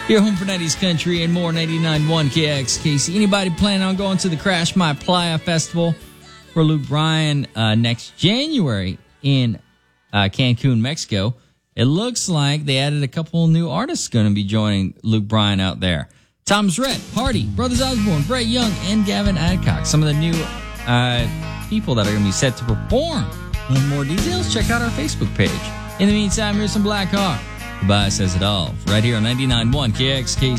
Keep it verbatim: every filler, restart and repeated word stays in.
Your home for nineties country and more. Ninety-nine point one K X K C. Anybody planning on going to the Crash My Playa Festival for Luke Bryan uh, next January in uh, Cancun, Mexico? It looks like they added a couple new artists going to be joining Luke Bryan out there. Tom's Rhett, Hardy, Brothers Osborne, Brett Young, and Gavin Adcock. Some of the new uh, people that are going to be set to perform. Want more details? Check out our Facebook page. In the meantime, here's some Black Hawk. Goodbye says it all. Right here on ninety-nine point one K X K C.